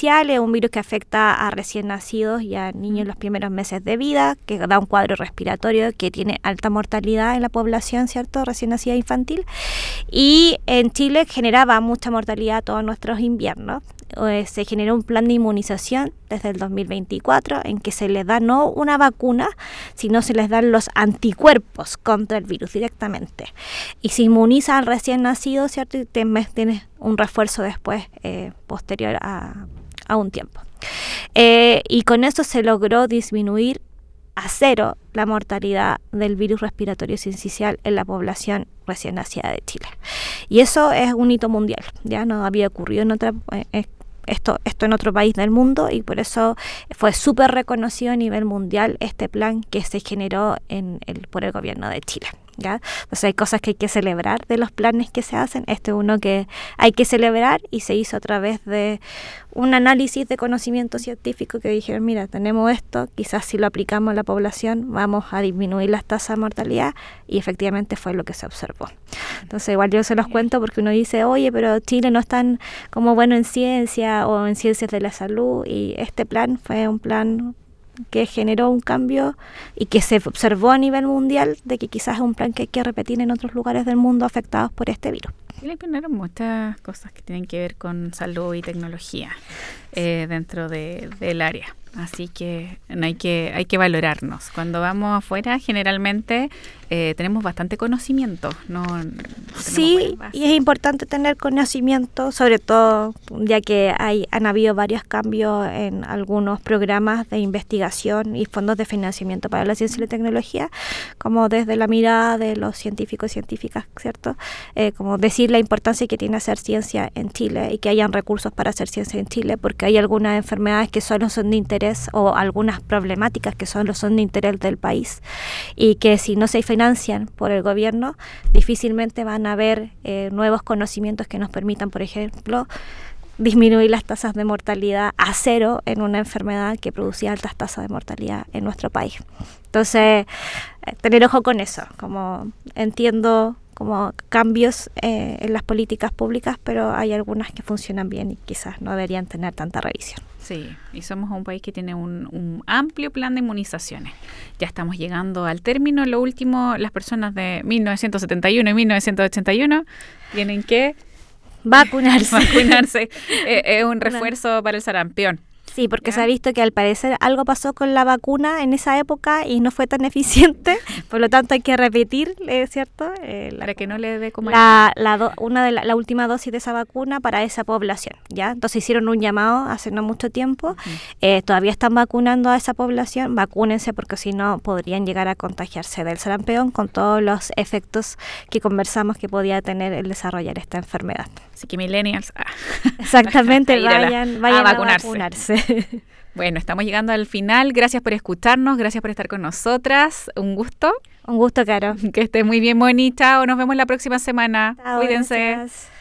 sincicial es un virus que afecta a recién nacidos y a niños en los primeros meses de vida, que da un cuadro respiratorio que tiene alta mortalidad en la población, ¿cierto?, recién nacida infantil. Y en Chile generaba mucha mortalidad todos nuestros inviernos. Se generó un plan de inmunización desde el 2024 en que se les da no una vacuna, sino se les dan los anticuerpos contra el virus directamente. Y se inmuniza al recién nacido, ¿cierto? Y tienes un refuerzo después, posterior a un tiempo. Y con eso se logró disminuir a cero la mortalidad del virus respiratorio sincicial en la población recién nacida de Chile. Y eso es un hito mundial, ya no había ocurrido en otra esto en otro país del mundo, y por eso fue súper reconocido a nivel mundial este plan que se generó por el gobierno de Chile, ¿ya? Entonces hay cosas que hay que celebrar de los planes que se hacen. Este es uno que hay que celebrar y se hizo a través de un análisis de conocimiento científico que dijeron, mira, tenemos esto, quizás si lo aplicamos a la población vamos a disminuir las tasas de mortalidad, y efectivamente fue lo que se observó. Entonces igual yo se los cuento porque uno dice, oye, pero Chile no es tan como bueno en ciencia o en ciencias de la salud, y este plan fue un plan que generó un cambio y que se observó a nivel mundial de que quizás es un plan que hay que repetir en otros lugares del mundo afectados por este virus. Y le ponieron muchas cosas que tienen que ver con salud y tecnología dentro del área. Así que hay que valorarnos. Cuando vamos afuera, generalmente tenemos bastante conocimiento. No sí, y es importante tener conocimiento, sobre todo ya que han habido varios cambios en algunos programas de investigación y fondos de financiamiento para la ciencia y la tecnología, como desde la mirada de los científicos y científicas, ¿cierto? Como decir la importancia que tiene hacer ciencia en Chile y que hayan recursos para hacer ciencia en Chile, porque hay algunas enfermedades que solo son de interés, o algunas problemáticas que solo son de interés del país, y que si no se financian por el gobierno, difícilmente van a haber nuevos conocimientos que nos permitan, por ejemplo, disminuir las tasas de mortalidad a cero en una enfermedad que producía altas tasas de mortalidad en nuestro país. Entonces, tener ojo con eso, como entiendo como cambios en las políticas públicas, pero hay algunas que funcionan bien y quizás no deberían tener tanta revisión. Sí, y somos un país que tiene un amplio plan de inmunizaciones. Ya estamos llegando al término. Lo último, las personas de 1971 y 1981 tienen que vacunarse. Es un refuerzo para el sarampión. Sí, porque se ha visto que al parecer algo pasó con la vacuna en esa época y no fue tan eficiente, por lo tanto hay que repetir, ¿cierto? Para que no le dé como la última dosis de esa vacuna para esa población, ¿ya? Entonces hicieron un llamado hace no mucho tiempo, todavía están vacunando a esa población, vacúnense porque si no podrían llegar a contagiarse del sarampión con todos los efectos que conversamos que podía tener el desarrollar esta enfermedad. Así que millennials, exactamente, vayan a vacunarse. Bueno, estamos llegando al final. Gracias por escucharnos, gracias por estar con nosotras. Un gusto. Un gusto, Caro. Que esté muy bien, Moni. Chao, nos vemos la próxima semana. Chao, cuídense. Gracias.